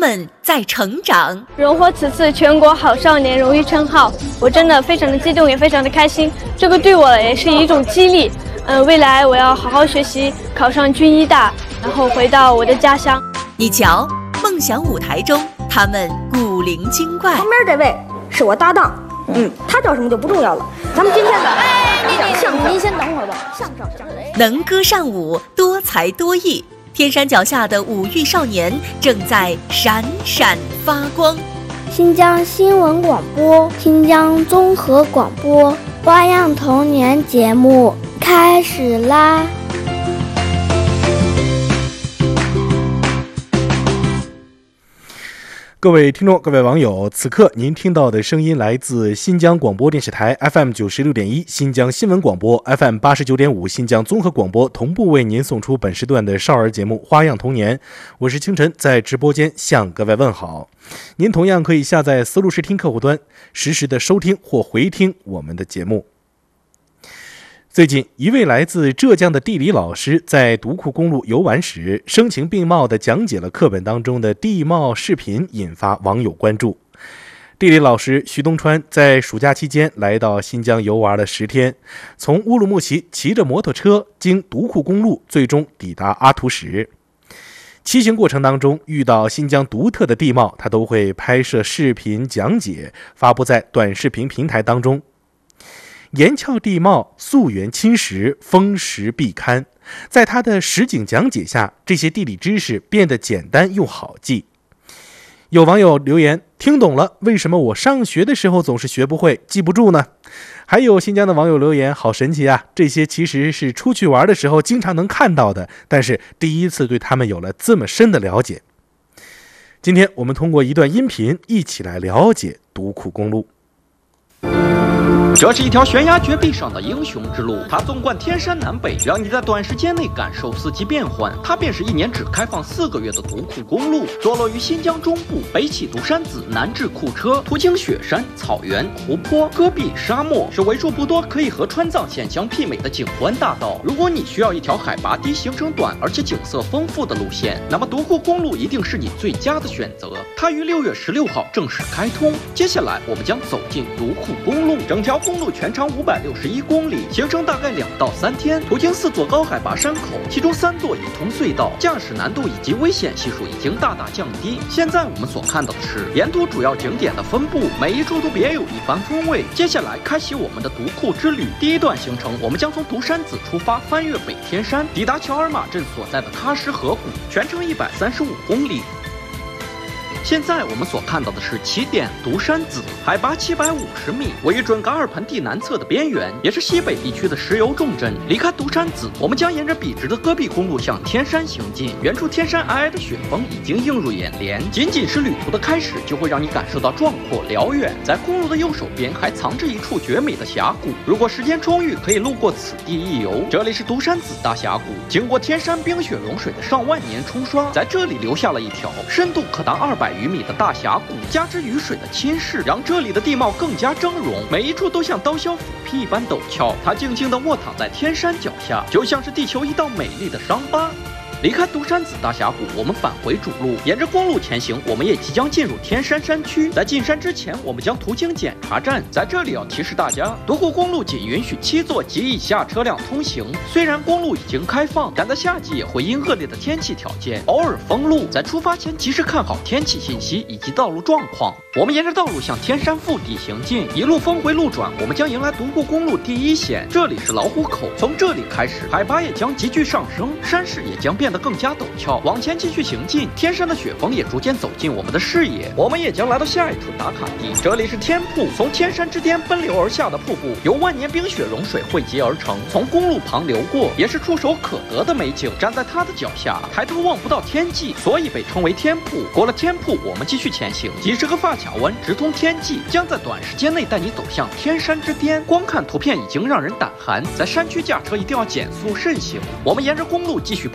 们在成长。 荣获此次全国好少年荣誉称号，我真的非常的激动，也非常的开心。这个对我也是一种激励。未来我要好好学习，考上军医大，然后回到我的家乡。 你瞧，梦想舞台中，他们古灵精怪。 旁边这位是我搭档，他叫什么就不重要了。咱们今天的相声，您先等会儿吧。相声能歌善舞，多才多艺，天山脚下的五育少年正在闪闪发光。 新疆新闻广播、新疆综合广播花样童年节目开始啦！ 各位听众，各位网友，此刻您听到的声音来自新疆广播电视台 FM 96.1、新疆新闻广播 FM 89.5、新疆综合广播同步为您送出本时段的少儿节目《花样童年》。我是清晨，在直播间向各位问好。您同样可以下载思路视听客户端，实时的收听或回听我们的节目。最近，一位来自浙江的地理老师在独库公路游玩时，声情并茂地讲解了课本当中的地貌视频，引发网友关注。地理老师徐东川在暑假期间来到新疆游玩了10天，从乌鲁木齐骑着摩托车经独库公路，最终抵达阿图什。骑行过程当中遇到新疆独特的地貌，他都会拍摄视频讲解，发布在短视频平台当中。岩峭地貌，溯源侵蚀，风蚀壁堪，在他的实景讲解下，这些地理知识变得简单又好记。有网友留言，听懂了，为什么我上学的时候总是学不会记不住呢？还有新疆的网友留言，好神奇啊，这些其实是出去玩的时候经常能看到的，但是第一次对他们有了这么深的了解。今天我们通过一段音频一起来了解独库公路。 这是一条悬崖绝壁上的英雄之路，它纵贯天山南北，让你在短时间内感受四季变换。它便是1年只开放4个月的独库公路，坐落于新疆中部，北起独山子，南至库车，途经雪山、草原、湖泊、戈壁、沙漠，是为数不多可以和川藏线相媲美的景观大道。如果你需要一条海拔低、行程短而且景色丰富的路线，那么独库公路一定是你最佳的选择。它于6月16号正式开通。接下来我们将走进独库公路，整条公路全长561公里，行程大概2到3天，途经4座高海拔山口，其中3座已通隧道，驾驶难度以及危险系数已经大大降低。现在我们所看到的是沿途主要景点的分布，每一处都别有一番风味。接下来开启我们的独库之旅，第一段行程我们将从独山子出发，翻越北天山，抵达乔尔玛镇所在的喀什河谷，全程135公里。现在我们所看到的是起点独山子，海拔750米，位于准噶尔盆地南侧的边缘，也是西北地区的石油重镇。离开独山子，我们将沿着笔直的戈壁公路向天山行进。远处天山皑皑的雪峰已经映入眼帘，仅仅是旅途的开始，就会让你感受到壮阔辽远。在公路的右手边还藏着一处绝美的峡谷，如果时间充裕，可以路过此地一游。这里是独山子大峡谷，经过天山冰雪融水的上万年冲刷，在这里留下了一条深度可达200余米的大峡谷，加之雨水的侵蚀，让这里的地貌更加峥嵘，每一处都像刀削斧劈一般陡峭。它静静地卧躺在天山脚下，就像是地球一道美丽的伤疤。离开独山子大峡谷，我们返回主路，沿着公路前行。我们也即将进入天山山区，在进山之前，我们将途经检查站。在这里要提示大家，独库公路仅允许7座及以下车辆通行。虽然公路已经开放，但在夏季也会因恶劣的天气条件偶尔封路。在出发前及时看好天气信息以及道路状况。我们沿着道路向天山腹地行进，一路峰回路转，我们将迎来独库公路第1险。这里是老虎口，从这里开始，海拔也将急剧上升，山势也将变得更加陡峭。往前继续行进，天山的雪峰也逐渐走进我们的视野，我们也将来到下一处打卡地。这里是天瀑，从天山之巅奔流而下的瀑布，由万年冰雪融水汇集而成，从公路旁流过，也是触手可得的美景。站在它的脚下，抬头望不到天际，所以被称为天瀑。过了天瀑，我们继续前行，几十个发卡弯直通天际，将在短时间内带你走向天山之巅。光看图片已经让人胆寒，在山区驾车一定要减速慎行。我们沿着公路继续攀升，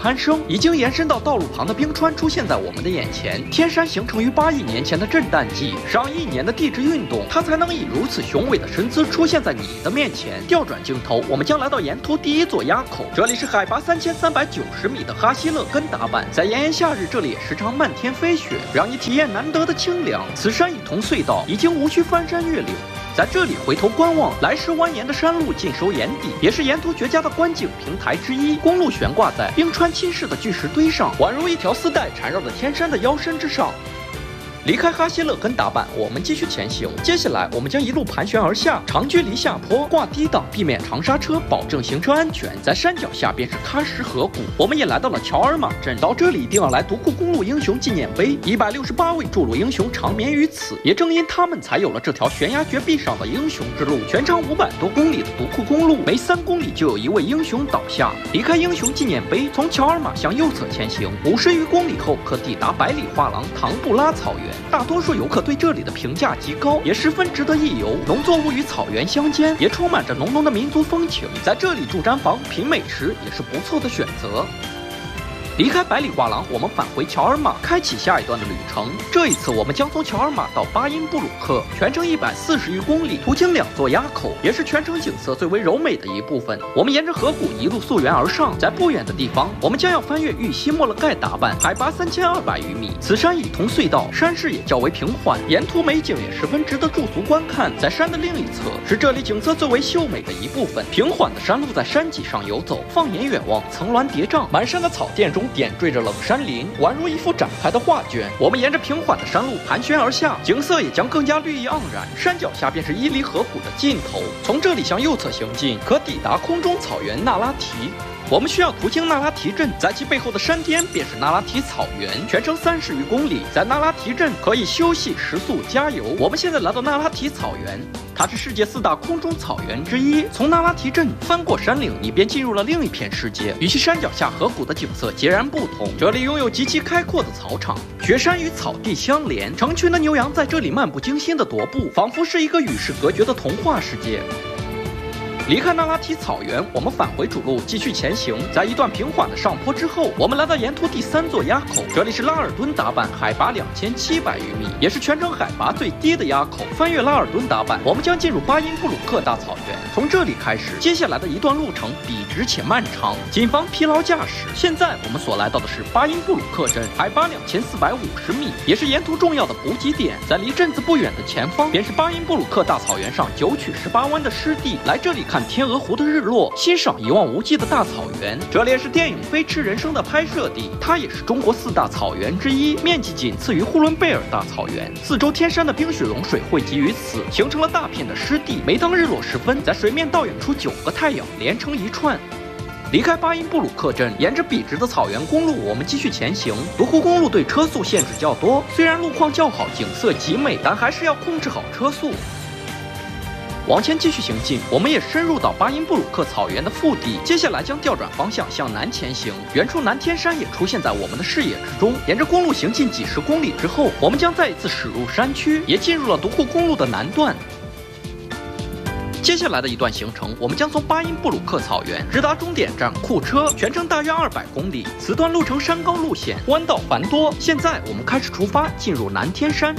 已经延伸到道路旁的冰川出现在我们的眼前。天山形成于8亿年前的震旦纪，上亿年的地质运动，它才能以如此雄伟的身姿出现在你的面前。调转镜头，我们将来到沿途第一座垭口，这里是海拔3390米的哈希勒根达坂。在炎炎夏日，这里也时常漫天飞雪，让你体验难得的清凉。此山一同隧道，已经无需翻山越岭。在这里回头观望，来时蜿蜒的山路尽收眼底，也是沿途绝佳的观景平台之一。公路悬挂在冰川侵蚀的巨石堆上，宛如一条丝带缠绕在天山的腰身之上。离开哈希勒根达坂，我们继续前行。接下来，我们将一路盘旋而下，长距离下坡，挂低档，避免长刹车，保证行车安全。在山脚下便是喀什河谷，我们也来到了乔尔玛镇。到这里一定要来独库公路英雄纪念碑，168位筑路英雄长眠于此，也正因他们才有了这条悬崖绝壁上的英雄之路。全长500多公里的独库公路，每3公里就有一位英雄倒下。离开英雄纪念碑，从乔尔玛向右侧前行，50余公里后可抵达百里画廊唐布拉草原。大多数游客对这里的评价极高，也十分值得一游。农作物与草原相间，也充满着浓浓的民族风情。在这里住毡房、品美食也是不错的选择。离开百里画廊，我们返回乔尔玛，开启下一段的旅程。这一次，我们将从乔尔玛到巴音布鲁克，全程140余公里，途经2座垭口，也是全程景色最为柔美的一部分。我们沿着河谷一路溯源而上，在不远的地方，我们将要翻越玉溪莫勒盖达坂，海拔3200余米。此山以同隧道，山势也较为平缓，沿途美景也十分值得驻足观看。在山的另一侧，是这里景色最为秀美的一部分。平缓的山路在山脊上游走，放眼远望，层峦叠嶂，满山的草甸中点缀着冷杉林，宛如一幅展开的画卷。我们沿着平缓的山路盘旋而下，景色也将更加绿意盎然。山脚下便是伊犁河谷的尽头，从这里向右侧行进，可抵达空中草原那拉提。我们需要途经那拉提镇，在其背后的山巅便是那拉提草原，全程30余公里。在那拉提镇可以休息、食宿、加油。我们现在来到那拉提草原，它是世界4大空中草原之一。从那拉提镇翻过山岭，你便进入了另一片世界，与其山脚下河谷的景色截然不同。这里拥有极其开阔的草场，雪山与草地相连，成群的牛羊在这里漫不经心的踱步，仿佛是一个与世隔绝的童话世界。离开那拉提草原，我们返回主路继续前行。在一段平缓的上坡之后，我们来到沿途第3座垭口，这里是拉尔敦达坂，海拔2700余米，也是全程海拔最低的垭口。翻越拉尔敦达坂，我们将进入巴音布鲁克大草原。从这里开始，接下来的一段路程笔直且漫长，谨防疲劳驾驶。现在我们所来到的是巴音布鲁克镇，海拔2450米，也是沿途重要的补给点。在离镇子不远的前方，便是巴音布鲁克大草原上9曲18弯的湿地。来这里看天鹅湖的日落，欣赏一望无际的大草原。这里也是电影《飞驰人生》的拍摄地，它也是中国4大草原之一，面积仅次于呼伦贝尔大草原。四周天山的冰雪融水汇集于此，形成了大片的湿地。每当日落时分，在水面倒映出9个太阳，连成一串。离开巴音布鲁克镇，沿着笔直的草原公路，我们继续前行。独库公路对车速限制较多，虽然路况较好，景色极美，但还是要控制好车速。往前继续行进，我们也深入到巴音布鲁克草原的腹地。接下来将调转方向向南前行，远处南天山也出现在我们的视野之中。沿着公路行进几十公里之后，我们将再一次驶入山区，也进入了独库公路的南段。接下来的一段行程，我们将从巴音布鲁克草原直达终点站库车，全程大约200公里。此段路程山高路险，弯道繁多。现在我们开始出发，进入南天山。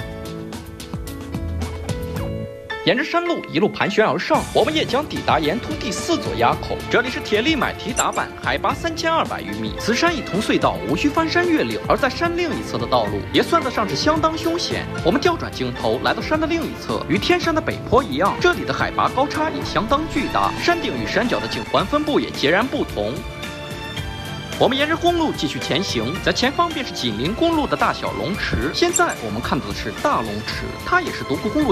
沿着山路一路盘旋而上，我们也将抵达沿途第4座垭口，这里是铁力买提达坂，海拔3200余米。此山一同隧道，无需翻山越岭，而在山另一侧的道路也算得上是相当凶险。我们调转镜头，来到山的另一侧，与天山的北坡一样，这里的海拔高差也相当巨大，山顶与山脚的景观分布也截然不同。我们沿着公路继续前行，在前方便是紧邻公路的大小龙池。现在我们看到的是大龙池，它也是独库公路